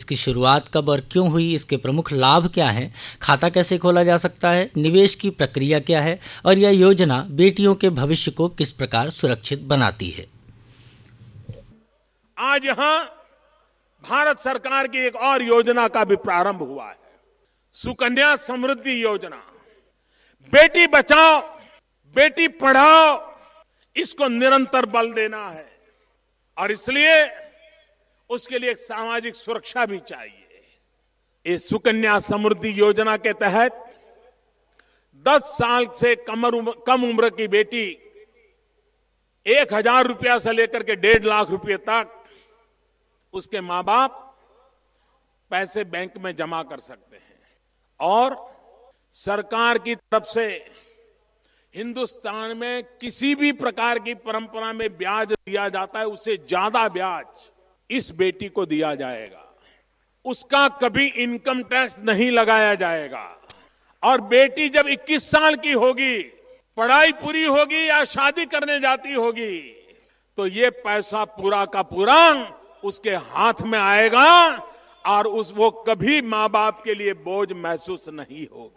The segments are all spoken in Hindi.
इसकी शुरुआत कब और क्यों हुई, इसके प्रमुख लाभ क्या हैं, खाता कैसे खोला जा सकता है, निवेश की प्रक्रिया क्या है और यह योजना बेटियों के भविष्य को किस प्रकार सुरक्षित बनाती है। आज यहां भारत सरकार की एक और योजना का भी प्रारंभ हुआ है, सुकन्या समृद्धि योजना। बेटी बचाओ बेटी पढ़ाओ, इसको निरंतर बल देना है और इसलिए उसके लिए एक सामाजिक सुरक्षा भी चाहिए। इस सुकन्या समृद्धि योजना के तहत 10 साल से कम उम्र की बेटी 1,000 रुपया से लेकर के 1.5 लाख रुपए तक उसके मां बाप पैसे बैंक में जमा कर सकते हैं और सरकार की तरफ से हिंदुस्तान में किसी भी प्रकार की परंपरा में ब्याज दिया जाता है, उससे ज्यादा ब्याज इस बेटी को दिया जाएगा। उसका कभी इनकम टैक्स नहीं लगाया जाएगा और बेटी जब 21 साल की होगी, पढ़ाई पूरी होगी या शादी करने जाती होगी, तो ये पैसा पूरा का पूरा उसके हाथ में आएगा और वो कभी मां बाप के लिए बोझ महसूस नहीं होगी।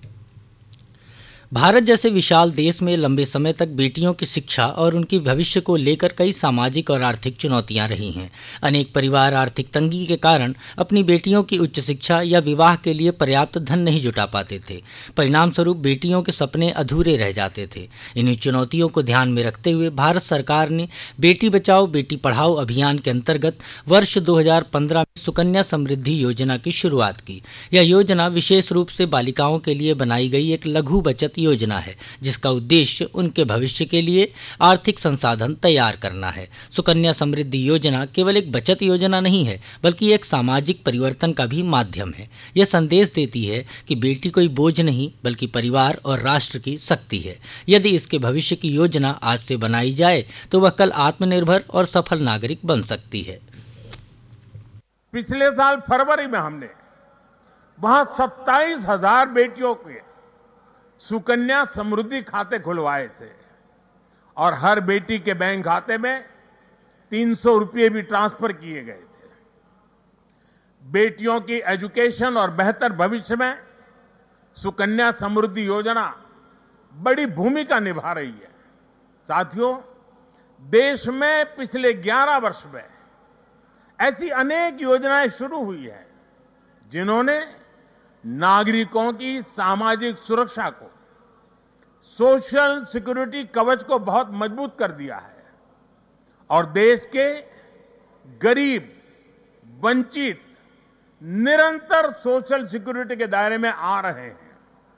भारत जैसे विशाल देश में लंबे समय तक बेटियों की शिक्षा और उनके भविष्य को लेकर कई सामाजिक और आर्थिक चुनौतियां रही हैं। अनेक परिवार आर्थिक तंगी के कारण अपनी बेटियों की उच्च शिक्षा या विवाह के लिए पर्याप्त धन नहीं जुटा पाते थे। परिणाम स्वरूप बेटियों के सपने अधूरे रह जाते थे। इन्हीं चुनौतियों को ध्यान में रखते हुए भारत सरकार ने बेटी बचाओ बेटी पढ़ाओ अभियान के अंतर्गत वर्ष 2015 में सुकन्या समृद्धि योजना की शुरुआत की। यह योजना विशेष रूप से बालिकाओं के लिए बनाई गई एक लघु बचत योजना है, जिसका उद्देश्य उनके भविष्य के लिए आर्थिक संसाधन तैयार करना है। सुकन्या समृद्धि योजना केवल एक बचत योजना नहीं है, बल्कि एक सामाजिक परिवर्तन का भी माध्यम है। यह संदेश देती है कि बेटी कोई बोझ नहीं, बल्कि परिवार और राष्ट्र की शक्ति है। यदि इसके भविष्य की योजना आज से बनाई जाए तो वह कल आत्मनिर्भर और सफल नागरिक बन सकती है। पिछले साल फरवरी में हमने वहां 27,000 बेटियों के सुकन्या समृद्धि खाते खुलवाए थे और हर बेटी के बैंक खाते में 300 रुपये भी ट्रांसफर किए गए थे। बेटियों की एजुकेशन और बेहतर भविष्य में सुकन्या समृद्धि योजना बड़ी भूमिका निभा रही है। साथियों, देश में पिछले 11 वर्ष में ऐसी अनेक योजनाएं शुरू हुई है जिन्होंने नागरिकों की सामाजिक सुरक्षा को, सोशल सिक्योरिटी कवच को बहुत मजबूत कर दिया है और देश के गरीब, वंचित निरंतर सोशल सिक्योरिटी के दायरे में आ रहे हैं।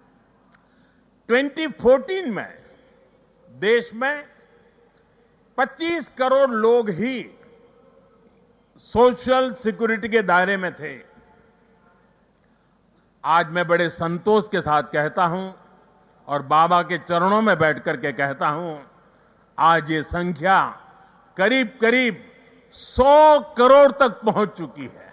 2014 में देश में 25 करोड़ लोग ही सोशल सिक्योरिटी के दायरे में थे। आज मैं बड़े संतोष के साथ कहता हूं और बाबा के चरणों में बैठकर के कहता हूं, आज ये संख्या करीब करीब 100 करोड़ तक पहुंच चुकी है।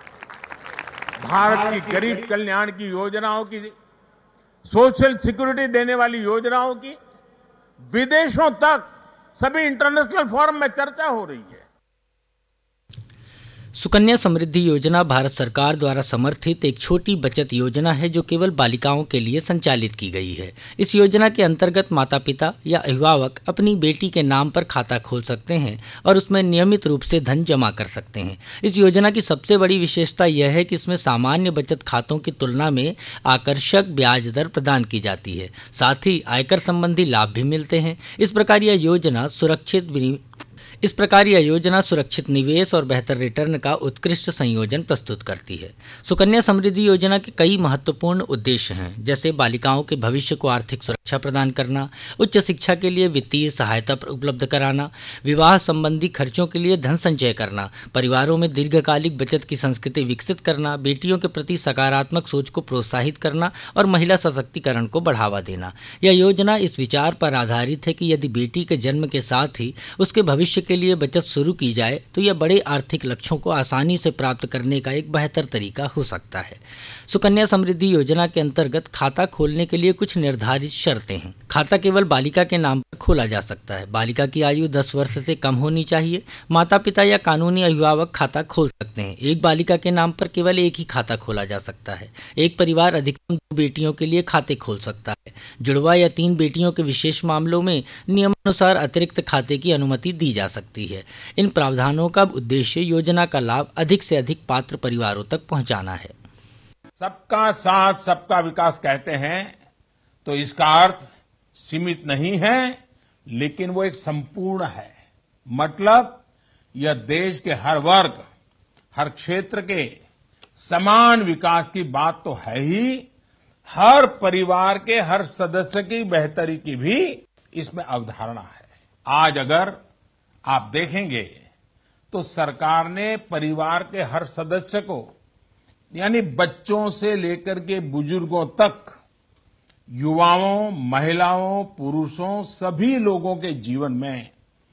भारत की गरीब कल्याण की योजनाओं की, सोशल सिक्योरिटी देने वाली योजनाओं की विदेशों तक सभी इंटरनेशनल फोरम में चर्चा हो रही है। सुकन्या समृद्धि योजना भारत सरकार द्वारा समर्थित एक छोटी बचत योजना है जो केवल बालिकाओं के लिए संचालित की गई है। इस योजना के अंतर्गत माता पिता या अभिभावक अपनी बेटी के नाम पर खाता खोल सकते हैं और उसमें नियमित रूप से धन जमा कर सकते हैं। इस योजना की सबसे बड़ी विशेषता यह है कि इसमें सामान्य बचत खातों की तुलना में आकर्षक ब्याज दर प्रदान की जाती है। साथ ही आयकर संबंधी लाभ भी मिलते हैं। इस प्रकार यह योजना सुरक्षित निवेश और बेहतर रिटर्न का उत्कृष्ट संयोजन प्रस्तुत करती है। सुकन्या समृद्धि योजना के कई महत्वपूर्ण उद्देश्य हैं, जैसे बालिकाओं के भविष्य को आर्थिक सुरक्षा प्रदान करना, उच्च शिक्षा के लिए वित्तीय सहायता उपलब्ध कराना, विवाह संबंधी खर्चों के लिए धन संचय करना, परिवारों में दीर्घकालिक बचत की संस्कृति विकसित करना, बेटियों के प्रति सकारात्मक सोच को प्रोत्साहित करना और महिला सशक्तिकरण को बढ़ावा देना। यह योजना इस विचार पर आधारित है कि यदि बेटी के जन्म के साथ ही उसके भविष्य के के लिए बचत शुरू की जाए तो यह बड़े आर्थिक लक्ष्यों को आसानी से प्राप्त करने का एक बेहतर तरीका हो सकता है। सुकन्या समृद्धि योजना के अंतर्गत खाता खोलने के लिए कुछ निर्धारित शर्तें हैं। खाता केवल बालिका के नाम पर खोला जा सकता है। बालिका की आयु 10 वर्ष से कम होनी चाहिए। माता पिता या कानूनी अभिभावक खाता खोल सकते हैं। एक बालिका के नाम पर केवल एक ही खाता खोला जा सकता है। एक परिवार अधिकतम 2 बेटियों के लिए खाते खोल सकता है। जुड़वा या 3 बेटियों के विशेष मामलों में नियमानुसार अतिरिक्त खाते की अनुमति दी जा सकती है। इन प्रावधानों का उद्देश्य योजना का लाभ अधिक से अधिक पात्र परिवारों तक पहुंचाना है। सबका साथ सबका विकास कहते हैं तो इसका अर्थ सीमित नहीं है, लेकिन वो एक संपूर्ण है। मतलब यह देश के हर वर्ग, हर क्षेत्र के समान विकास की बात तो है ही, हर परिवार के हर सदस्य की बेहतरी की भी इसमें अवधारणा है। आज अगर आप देखेंगे तो सरकार ने परिवार के हर सदस्य को, यानी बच्चों से लेकर के बुजुर्गों तक, युवाओं, महिलाओं, पुरुषों, सभी लोगों के जीवन में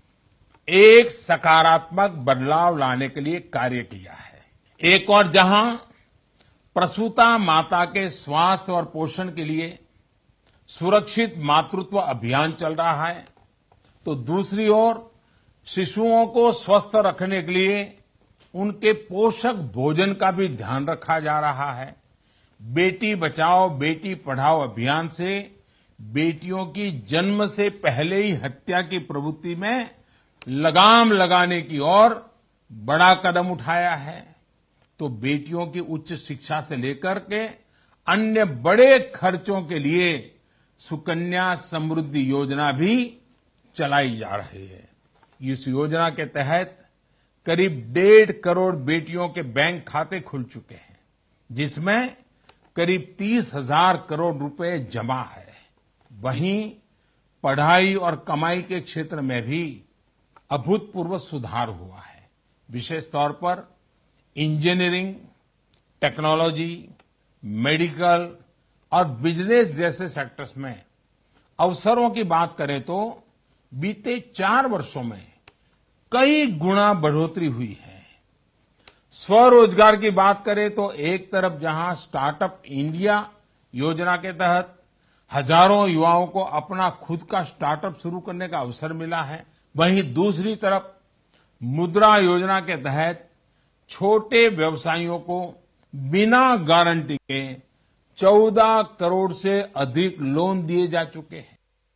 एक सकारात्मक बदलाव लाने के लिए कार्य किया है। एक और जहां प्रसूता माता के स्वास्थ्य और पोषण के लिए सुरक्षित मातृत्व अभियान चल रहा है, तो दूसरी ओर शिशुओं को स्वस्थ रखने के लिए उनके पोषक भोजन का भी ध्यान रखा जा रहा है। बेटी बचाओ बेटी पढ़ाओ अभियान से बेटियों की जन्म से पहले ही हत्या की प्रवृत्ति में लगाम लगाने की ओर बड़ा कदम उठाया है। तो बेटियों की उच्च शिक्षा से लेकर के अन्य बड़े खर्चों के लिए सुकन्या समृद्धि योजना भी चलाई जा रही है। इस योजना के तहत करीब 1.5 करोड़ बेटियों के बैंक खाते खुल चुके हैं, जिसमें करीब 30,000 करोड़ रुपए जमा है। वहीं पढ़ाई और कमाई के क्षेत्र में भी अभूतपूर्व सुधार हुआ है। विशेष तौर पर इंजीनियरिंग, टेक्नोलॉजी, मेडिकल और बिजनेस जैसे सेक्टर्स में अवसरों की बात करें तो बीते 4 वर्षों में कई गुना बढ़ोतरी हुई है। स्वरोजगार की बात करें तो एक तरफ जहां स्टार्टअप इंडिया योजना के तहत हजारों युवाओं को अपना खुद का स्टार्टअप शुरू करने का अवसर मिला है, वहीं दूसरी तरफ मुद्रा योजना के तहत छोटे व्यवसायियों को बिना गारंटी के 14 करोड़ से अधिक लोन दिए जा चुके हैं।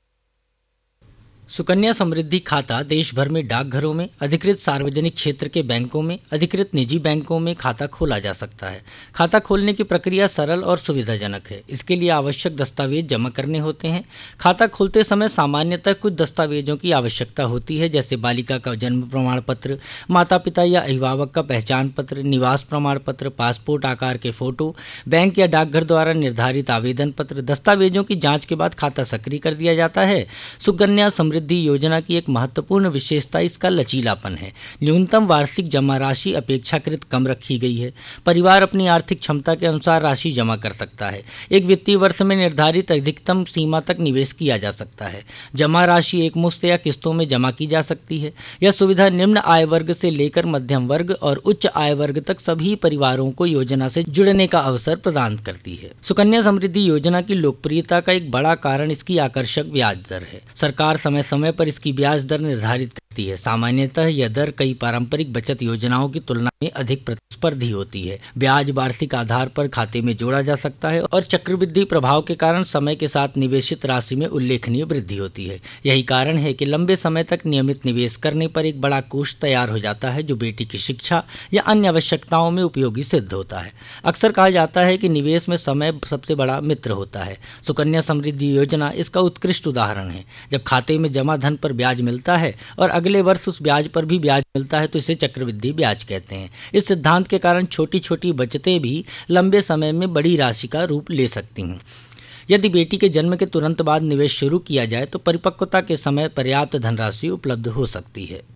सुकन्या समृद्धि खाता देश भर में डाकघरों में, अधिकृत सार्वजनिक क्षेत्र के बैंकों में, अधिकृत निजी बैंकों में खाता खोला जा सकता है। खाता खोलने की प्रक्रिया सरल और सुविधाजनक है। इसके लिए आवश्यक दस्तावेज जमा करने होते हैं। खाता खोलते समय सामान्यतः कुछ दस्तावेजों की आवश्यकता होती है, जैसे बालिका का जन्म प्रमाण पत्र, माता पिता या अभिभावक का पहचान पत्र, निवास प्रमाण पत्र, पासपोर्ट आकार के फोटो, बैंक या डाकघर द्वारा निर्धारित आवेदन पत्र। दस्तावेजों की जाँच के बाद खाता सक्रिय कर दिया जाता है। सुकन्या समृद्धि योजना की एक महत्वपूर्ण विशेषता इसका लचीलापन है। न्यूनतम वार्षिक जमा राशि अपेक्षाकृत कम रखी गई है। परिवार अपनी आर्थिक क्षमता के अनुसार राशि जमा कर सकता है। एक वित्तीय वर्ष में निर्धारित अधिकतम सीमा तक निवेश किया जा सकता है। जमा राशि एक मुश्त या किस्तों में जमा की जा सकती है। यह सुविधा निम्न आय वर्ग से लेकर मध्यम वर्ग और उच्च आय वर्ग तक सभी परिवारों को योजना से जुड़ने का अवसर प्रदान करती है। सुकन्या समृद्धि योजना की लोकप्रियता का एक बड़ा कारण इसकी आकर्षक ब्याज दर है। सरकार समय पर इसकी ब्याज दर निर्धारित करती है। सामान्यतः यह दर कई पारंपरिक बचत योजनाओं की तुलना में अधिक प्रतिस्पर्धी होती है। ब्याज वार्षिक आधार पर खाते में जोड़ा जा सकता है और चक्रवृद्धि प्रभाव के कारण समय के साथ निवेशित राशि में उल्लेखनीय वृद्धि होती है। यही कारण है कि लंबे समय तक नियमित निवेश करने पर एक बड़ा कोष तैयार हो जाता है, जो बेटी की शिक्षा या अन्य आवश्यकताओं में उपयोगी सिद्ध होता है। अक्सर कहा जाता है कि निवेश में समय सबसे बड़ा मित्र होता है। सुकन्या समृद्धि योजना इसका उत्कृष्ट उदाहरण है। जब खाते में जमा धन पर ब्याज मिलता है और अगले वर्ष उस ब्याज पर भी ब्याज मिलता है तो इसे चक्रवृद्धि ब्याज कहते हैं। इस सिद्धांत के कारण छोटी छोटी बचतें भी लंबे समय में बड़ी राशि का रूप ले सकती हैं। यदि बेटी के जन्म के तुरंत बाद निवेश शुरू किया जाए तो परिपक्वता के समय पर्याप्त धनराशि उपलब्ध हो सकती है।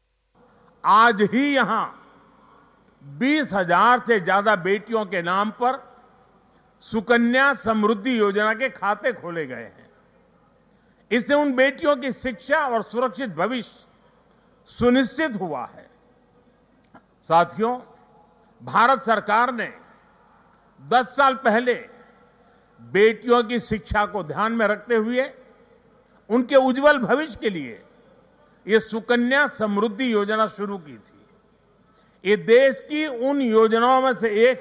आज ही यहां 20,000 से ज्यादा बेटियों के नाम पर सुकन्या समृद्धि योजना के खाते खोले गए हैं। इससे उन बेटियों की शिक्षा और सुरक्षित भविष्य सुनिश्चित हुआ है। साथियों, भारत सरकार ने 10 साल पहले बेटियों की शिक्षा को ध्यान में रखते हुए उनके उज्जवल भविष्य के लिए ये सुकन्या समृद्धि योजना शुरू की थी। ये देश की उन योजनाओं में से एक